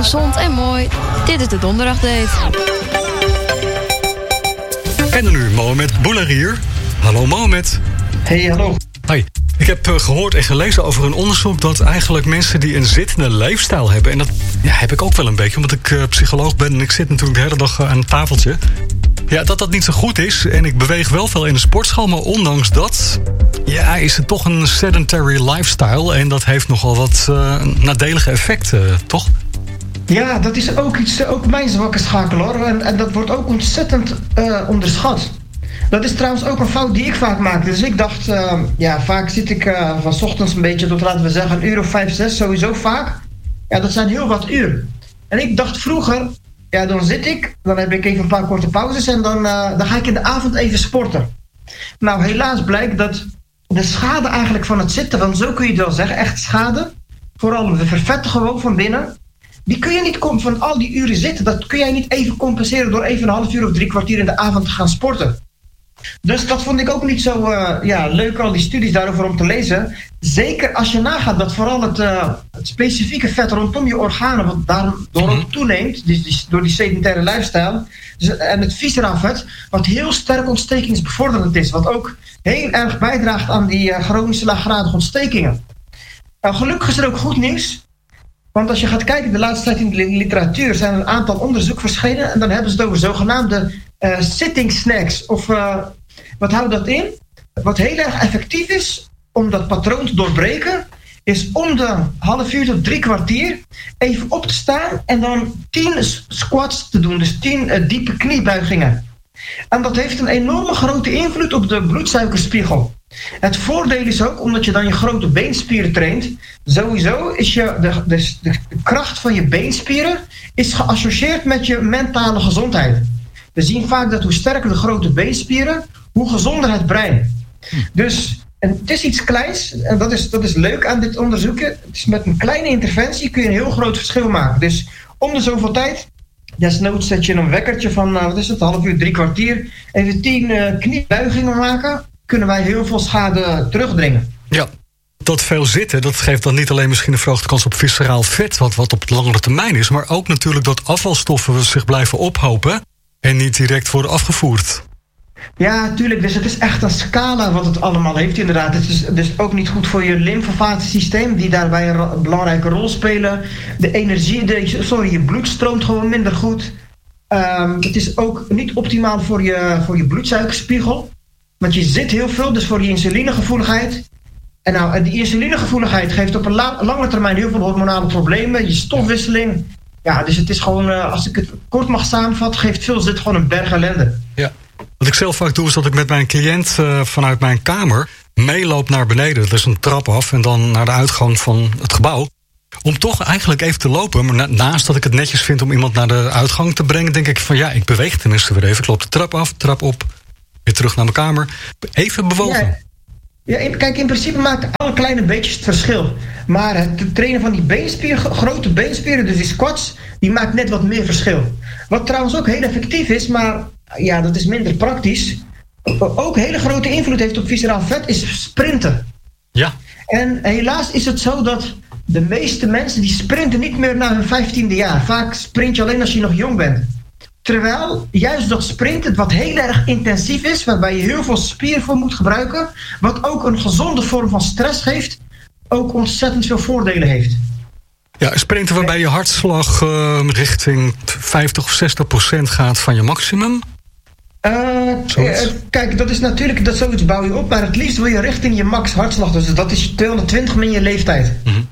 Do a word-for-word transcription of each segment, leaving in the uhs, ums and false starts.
gezond en mooi. Dit is de Donderdagdate. En dan nu Mohamed Boularier. Hallo Mohamed. Hey, hallo. Hi. Ik heb uh, gehoord en gelezen over een onderzoek dat eigenlijk mensen die een zittende leefstijl hebben, en dat ja, heb ik ook wel een beetje, omdat ik uh, psycholoog ben en ik zit natuurlijk de hele dag uh, aan een tafeltje. Ja, dat dat niet zo goed is. En ik beweeg wel veel in de sportschool, maar ondanks dat ja, is het toch een sedentary lifestyle. En dat heeft nogal wat uh, nadelige effecten, toch? Ja, dat is ook iets, ook mijn zwakke schakel hoor. En, en dat wordt ook ontzettend uh, onderschat. Dat is trouwens ook een fout die ik vaak maak. Dus ik dacht, uh, ja, vaak zit ik uh, van 's ochtends een beetje tot, laten we zeggen, een uur of vijf, zes, sowieso vaak. Ja, dat zijn heel wat uur. En ik dacht vroeger, ja, dan zit ik, dan heb ik even een paar korte pauzes en dan, uh, dan ga ik in de avond even sporten. Nou, helaas blijkt dat de schade eigenlijk van het zitten, want zo kun je het wel zeggen, echt schade, vooral de vervetten gewoon van binnen, die kun je niet van al die uren zitten, dat kun jij niet even compenseren door even een half uur of drie kwartier in de avond te gaan sporten. Dus dat vond ik ook niet zo uh, ja, leuk, al die studies daarover om te lezen. Zeker als je nagaat dat vooral het, uh, het specifieke vet rondom je organen, wat daardoor ook toeneemt, dus, dus door die sedentaire lifestyle, dus, en het visceraal vet, wat heel sterk ontstekingsbevorderend is, wat ook heel erg bijdraagt aan die uh, chronische laaggradige ontstekingen. Nou, gelukkig is er ook goed nieuws, want als je gaat kijken, de laatste tijd in de literatuur zijn er een aantal onderzoeken verschenen en dan hebben ze het over zogenaamde uh, sitting snacks, of uh, wat houdt dat in? Wat heel erg effectief is om dat patroon te doorbreken, is om de half uur tot drie kwartier even op te staan en dan tien squats te doen, dus tien uh, diepe kniebuigingen. En dat heeft een enorme grote invloed op de bloedsuikerspiegel. Het voordeel is ook, omdat je dan je grote beenspieren traint, sowieso is je de, de, de kracht van je beenspieren is geassocieerd met je mentale gezondheid. We zien vaak dat hoe sterker de grote beenspieren, hoe gezonder het brein. Dus en het is iets kleins, en dat is, dat is leuk aan dit onderzoeken. Het is met een kleine interventie kun je een heel groot verschil maken. Dus om de zoveel tijd, desnoods zet je een wekkertje van, uh, wat is het, een half uur, drie kwartier, even tien uh, kniebuigingen maken, kunnen wij heel veel schade terugdringen. Ja, dat veel zitten, dat geeft dan niet alleen misschien een verhoogde kans op visceraal vet, wat, wat op langere termijn is, maar ook natuurlijk dat afvalstoffen zich blijven ophopen en niet direct worden afgevoerd. Ja, tuurlijk. Dus het is echt een scala wat het allemaal heeft inderdaad. Het is dus ook niet goed voor je lymfevatensysteem, die daarbij een ro- belangrijke rol spelen. De energie, de, sorry, je bloed stroomt gewoon minder goed. Um, het is ook niet optimaal voor je, voor je bloedsuikerspiegel. Want je zit heel veel, dus voor je insulinegevoeligheid. En nou, die insulinegevoeligheid geeft op een la- lange termijn heel veel hormonale problemen. Je stofwisseling. Ja, dus het is gewoon, uh, als ik het kort mag samenvatten, geeft veel zit gewoon een berg ellende. Ja. Wat ik zelf vaak doe, is dat ik met mijn cliënt uh, vanuit mijn kamer meeloop naar beneden. Dat is een trap af en dan naar de uitgang van het gebouw. Om toch eigenlijk even te lopen. Maar na- naast dat ik het netjes vind om iemand naar de uitgang te brengen, denk ik van ja, ik beweeg tenminste weer even. Ik loop de trap af, trap op, weer terug naar mijn kamer. Even bewogen. Ja. Ja, in, kijk, in principe maken alle kleine beetjes het verschil. Maar het trainen van die beenspieren, grote beenspieren, dus die squats, die maakt net wat meer verschil. Wat trouwens ook heel effectief is, maar ja, dat is minder praktisch. Ook hele grote invloed heeft op visceraal vet, is sprinten. Ja. En helaas is het zo dat de meeste mensen die sprinten niet meer na hun vijftiende jaar. Vaak sprint je alleen als je nog jong bent. Terwijl juist dat sprinten, wat heel erg intensief is, waarbij je heel veel spier voor moet gebruiken, wat ook een gezonde vorm van stress geeft, ook ontzettend veel voordelen heeft. Ja, sprinten waarbij je hartslag uh, richting vijftig of zestig procent gaat van je maximum? Uh, uh, kijk, dat is natuurlijk, dat zoiets bouw je op, maar het liefst wil je richting je max hartslag, dus dat is tweehonderdtwintig min je leeftijd. Mm-hmm.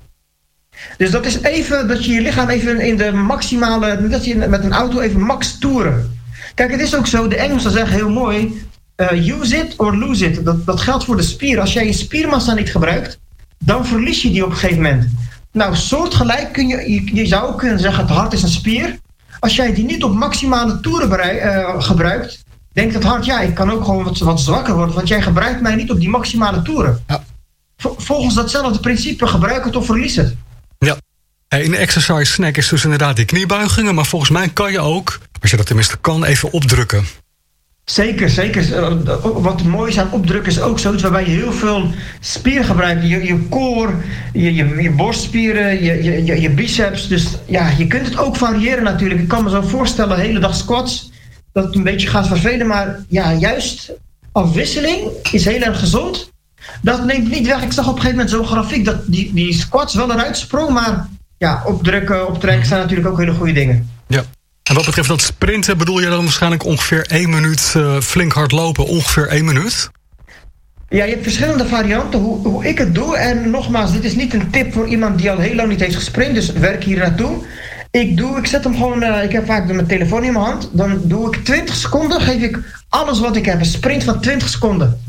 Dus dat is even, dat je je lichaam even in de maximale, dat je met een auto even max toeren. Kijk, het is ook zo, de Engelsen zeggen heel mooi, uh, use it or lose it. Dat, dat geldt voor de spier. Als jij je spiermassa niet gebruikt, dan verlies je die op een gegeven moment. Nou, soortgelijk kun je, je, je zou ook kunnen zeggen, het hart is een spier. Als jij die niet op maximale toeren bereik, uh, gebruikt, denkt het hart, ja, ik kan ook gewoon wat, wat zwakker worden, want jij gebruikt mij niet op die maximale toeren. Ja. Vol, volgens datzelfde principe, gebruik het of verlies het. Ja. In de exercise snack is dus inderdaad die kniebuigingen, maar volgens mij kan je ook, als je dat tenminste kan, even opdrukken. Zeker, zeker. Wat mooi is aan opdrukken is ook zoiets waarbij je heel veel spieren gebruikt. Je, je core, je, je, je borstspieren, je, je, je biceps. Dus ja, je kunt het ook variëren natuurlijk. Ik kan me zo voorstellen, de hele dag squats, dat het een beetje gaat vervelen. Maar ja, juist afwisseling is heel erg gezond. Dat neemt niet weg. Ik zag op een gegeven moment zo'n grafiek dat die, die squats wel eruit sprong. Maar ja, opdrukken, optrekken zijn natuurlijk ook hele goede dingen. Ja. En wat betreft dat sprinten, bedoel je dan waarschijnlijk ongeveer één minuut uh, flink hard lopen? Ongeveer één minuut? Ja, je hebt verschillende varianten hoe, hoe ik het doe. En nogmaals, dit is niet een tip voor iemand die al heel lang niet heeft gesprint. Dus werk hier naartoe. Ik doe, ik zet hem gewoon, uh, ik heb vaak mijn telefoon in mijn hand. Dan doe ik twintig seconden, geef ik alles wat ik heb. Een sprint van twintig seconden.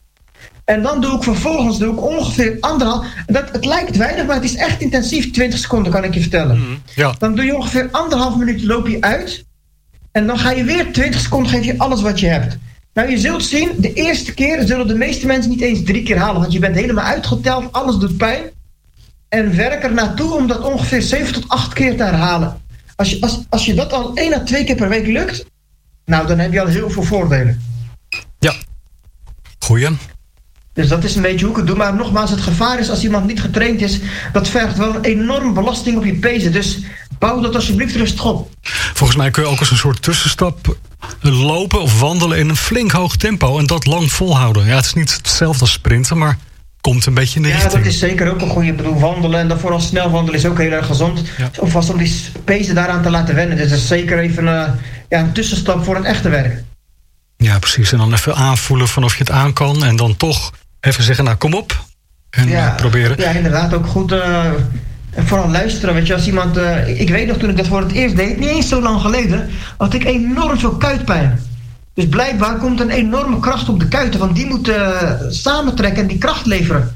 En dan doe ik vervolgens doe ik ongeveer anderhalf. Dat, het lijkt weinig, maar het is echt intensief. twintig seconden kan ik je vertellen. Mm, ja. Dan doe je ongeveer anderhalf minuut, loop je uit. En dan ga je weer twintig seconden, geef je alles wat je hebt. Nou, je zult zien, de eerste keer zullen de meeste mensen niet eens drie keer halen. Want je bent helemaal uitgeteld, alles doet pijn. En werk er naartoe om dat ongeveer zeven tot acht keer te herhalen. Als je, als, als je dat al één à twee keer per week lukt, nou, dan heb je al heel veel voordelen. Ja, goeie. Dus dat is een beetje hoe ik het doe. Maar nogmaals, het gevaar is als iemand niet getraind is, dat vergt wel een enorme belasting op je pezen. Dus bouw dat alsjeblieft rustig op. Volgens mij kun je ook als een soort tussenstap lopen of wandelen in een flink hoog tempo en dat lang volhouden. Ja, het is niet hetzelfde als sprinten, maar komt een beetje in de ja, richting. Ja, dat is zeker ook een goede bedoel. Wandelen en dan vooral snel wandelen is ook heel erg gezond. Ja. Of vast om die pezen daaraan te laten wennen. Dus dat is zeker even uh, ja, een tussenstap voor het echte werk. Ja, precies. En dan even aanvoelen van of je het aan kan en dan toch even zeggen, nou kom op. En ja, proberen. Ja, inderdaad. Ook goed. Uh, en vooral luisteren. Weet je, als iemand. Uh, ik weet nog toen ik dat voor het eerst deed, niet eens zo lang geleden, had ik enorm veel kuitpijn. Dus blijkbaar komt een enorme kracht op de kuiten, want die moeten uh, samentrekken en die kracht leveren.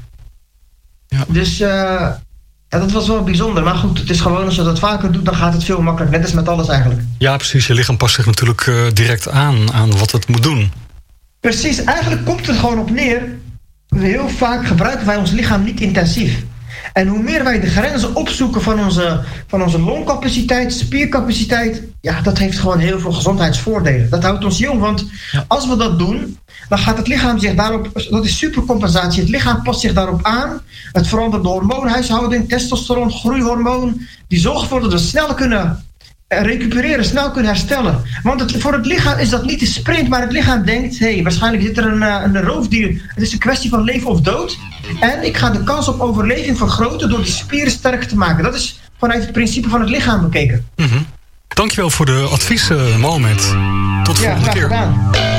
Ja. Dus uh, ja, dat was wel bijzonder. Maar goed, het is gewoon als je dat vaker doet, dan gaat het veel makkelijker. Net als met alles eigenlijk. Ja, precies. Je lichaam past zich natuurlijk uh, direct aan, aan wat het moet doen. Precies. Eigenlijk komt het gewoon op neer. Heel vaak gebruiken wij ons lichaam niet intensief. En hoe meer wij de grenzen opzoeken van onze, van onze longcapaciteit, spiercapaciteit, ja, dat heeft gewoon heel veel gezondheidsvoordelen. Dat houdt ons jong, want ja. als we dat doen, dan gaat het lichaam zich daarop, dat is supercompensatie, het lichaam past zich daarop aan. Het verandert de hormoonhuishouding, testosteron, groeihormoon, die zorgt ervoor dat we snel kunnen recupereren, snel kunnen herstellen. Want het, voor het lichaam is dat niet de sprint, maar het lichaam denkt, hé, hey, waarschijnlijk zit er een, een roofdier. Het is een kwestie van leven of dood. En ik ga de kans op overleving vergroten door die spieren sterk te maken. Dat is vanuit het principe van het lichaam bekeken. Mm-hmm. Dankjewel voor de advies, uh, Mohamed. Tot de ja, volgende keer. Gedaan.